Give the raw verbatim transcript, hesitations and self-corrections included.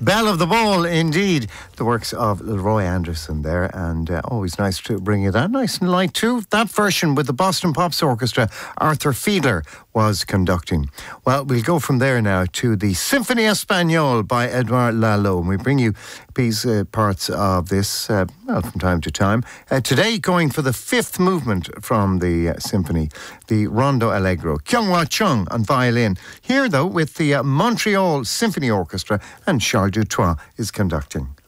Belle of the Ball, indeed. The works of Leroy Anderson there, and uh, always nice to bring it out. Nice and light too. That version with the Boston Pops Orchestra, Arthur Fiedler was conducting. Well, we'll go from there now to the Symphonie Espagnole by Edouard Lalo. And we bring you these uh, parts of this, uh, well, from time to time. Uh, today, going for the fifth movement from the uh, symphony, the Rondo Allegro. Kyung-Hwa Chung on violin. Here, though, with the uh, Montreal Symphony Orchestra, and Charles Dutoit is conducting.